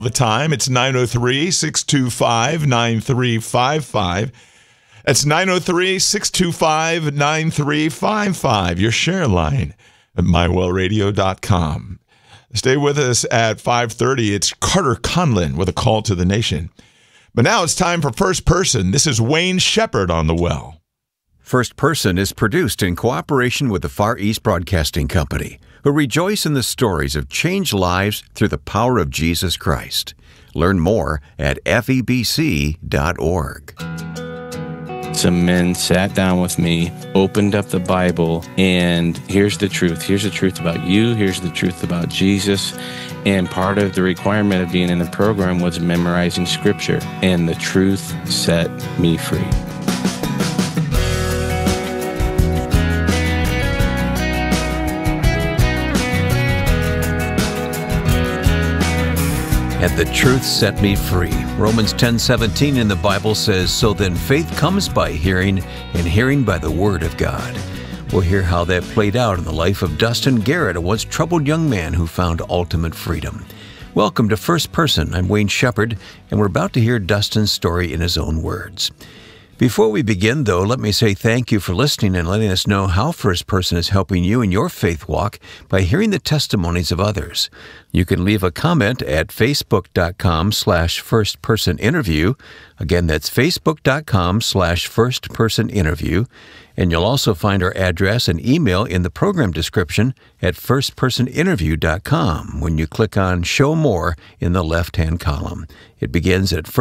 The time, it's 903-625-9355. That's 903-625-9355, your share line at mywellradio.com. Stay with us at 5:30. It's Carter Conlon with a call to the nation. But now it's time for First Person. This is Wayne Shepherd on the Well. First Person is produced in cooperation with the Far East Broadcasting Company, who rejoice in the stories of changed lives through the power of Jesus Christ. Learn more at febc.org. Some men sat down with me, opened up the Bible, and here's the truth. Here's the truth about you. Here's the truth about Jesus. And part of the requirement of being in the program was memorizing Scripture. And the truth set me free. And the truth set me free. Romans 10:17 in the Bible says, "So then faith comes by hearing, and hearing by the word of God." We'll hear how that played out in the life of Dustin Garrett, a once troubled young man who found ultimate freedom. Welcome to First Person. I'm Wayne Shepherd, and we're about to hear Dustin's story in his own words. Before we begin, though, let me say thank you for listening and letting us know how First Person is helping you in your faith walk by hearing the testimonies of others. You can leave a comment at facebook.com/firstpersoninterview. Again, that's facebook.com/firstpersoninterview. And you'll also find our address and email in the program description at firstpersoninterview.com when you click on Show More in the left-hand column. It begins at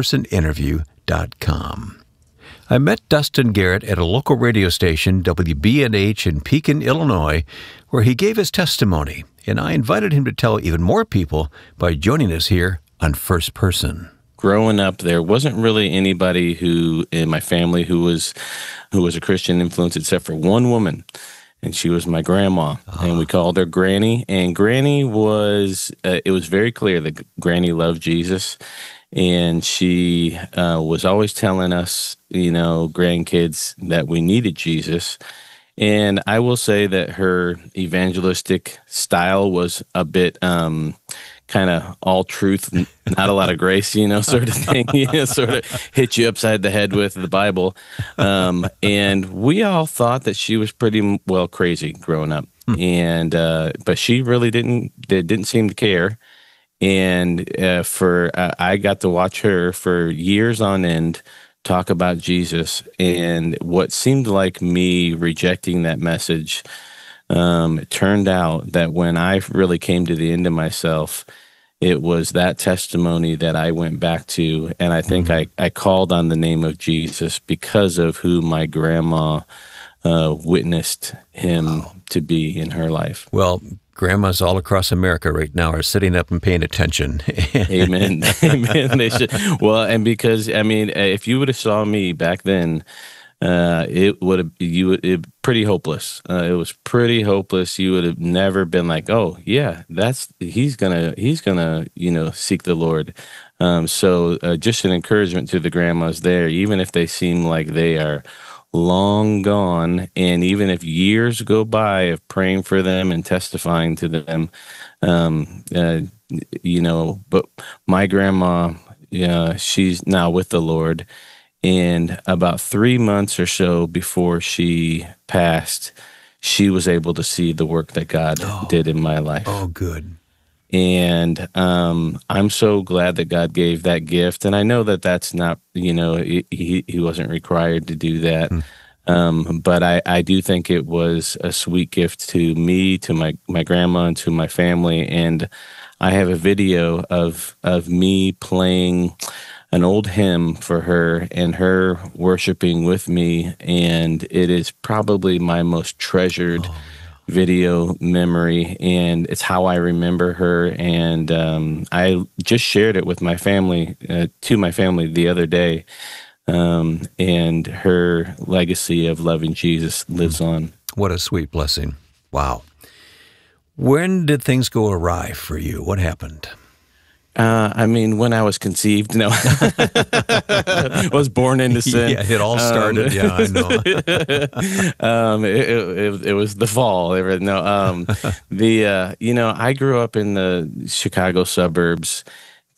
firstpersoninterview.com. I met Dustin Garrett at a local radio station, WBNH in Pekin, Illinois, where he gave his testimony, and I invited him to tell even more people by joining us here on First Person. Growing up, there wasn't really anybody who in my family who was a Christian influence except for one woman, and she was my grandma, and we called her Granny. And Granny was it was very clear that Granny loved Jesus. And she was always telling us, grandkids, that we needed Jesus. And I will say that her evangelistic style was a bit kind of all truth, not a lot of grace, sort of thing, sort of hit you upside the head with the Bible. And we all thought that she was pretty well crazy growing up. And but she really didn't seem to care. And I got to watch her for years on end talk about Jesus, and what seemed like me rejecting that message, it turned out that when I really came to the end of myself, it was that testimony that I went back to, and I think I called on the name of Jesus because of who my grandma witnessed him to be in her life. Well, grandmas all across America right now are sitting up and paying attention. Amen. Amen. They should. Well, and because, if you would have saw me back then, it would have pretty hopeless. It was pretty hopeless. You would have never been like, oh yeah, he's gonna seek the Lord. So just an encouragement to the grandmas there, even if they seem like they are long gone, and even if years go by of praying for them and testifying to them, but my grandma, she's now with the Lord, and about 3 months or so before she passed, she was able to see the work that God did in my life. Oh, good. And I'm so glad that God gave that gift. And I know that that's not, he wasn't required to do that. But I do think it was a sweet gift to me, to my grandma, and to my family. And I have a video of me playing an old hymn for her and her worshiping with me. And it is probably my most treasured video memory, and it's how I remember her. And I just shared it with my family, the other day, and her legacy of loving Jesus lives on. What a sweet blessing. Wow. When did things go awry for you? What happened? When I was conceived, no. I was born into sin. Yeah, it all started, I know. It was the fall. I grew up in the Chicago suburbs,